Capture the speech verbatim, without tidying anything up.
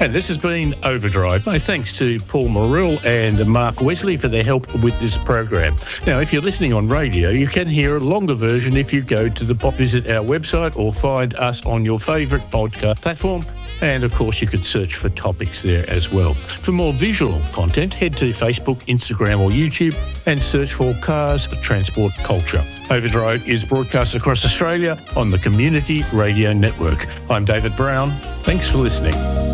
And this has been Overdrive. My thanks to Paul Morrill and Mark Wesley for their help with this program. Now, if you're listening on radio, you can hear a longer version if you go to the visit our website or find us on your favourite podcast platform. And, of course, you could search for topics there as well. For more visual content, head to Facebook, Instagram or YouTube and search for Cars Transport Culture. Overdrive is broadcast across Australia on the Community Radio Network. I'm David Brown. Thanks for listening.